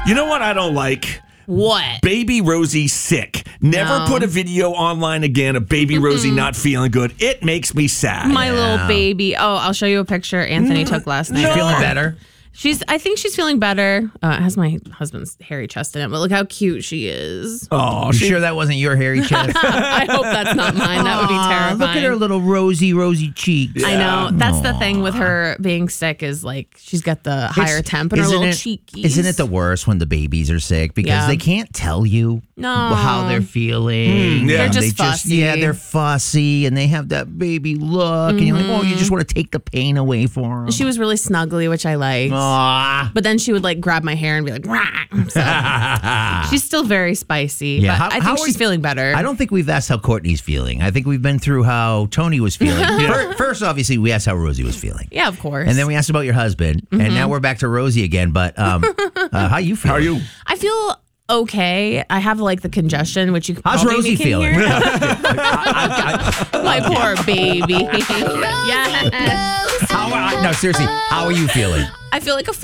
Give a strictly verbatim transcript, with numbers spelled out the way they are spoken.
You know what I don't like? What? Baby Rosie sick. Never No. put a video online again of Baby Rosie not feeling good. It makes me sad. My little baby. Oh, I'll show you a picture Anthony took last night. No. Feeling better? She's. I think she's feeling better. Uh, it has my husband's hairy chest in it, but look how cute she is. Oh, You she, sure that wasn't your hairy chest? I hope that's not mine. That would be Aw, terrifying. Look at her little rosy, rosy cheeks. I know. That's the thing with her being sick is like she's got the higher It's- temp and her isn't little it- cheekies. Isn't it the worst when the babies are sick because Yeah. they can't tell you No. how they're feeling? yeah. They're just They fussy. yeah, they're fussy and they have that baby look, and you're like, oh, you just want to take the pain away for them. She was really snuggly, which I liked. Aw. But then she would like grab my hair and be like, "Rah." So, she's still very spicy. Yeah, but how- I think how are she's you- feeling better. I don't think we've asked how Courtney's feeling. I think we've been through how Tony was feeling. Fir- First, obviously, we asked how Rosie was feeling. Yeah, of course. And then we asked about your husband, and now we're back to Rosie again. But um, uh, how you feeling? how are you? I feel okay. I have like the congestion, which you How's probably Rosie can feeling? hear. My poor baby. yes. How, uh, no, seriously, how are you feeling? I feel like a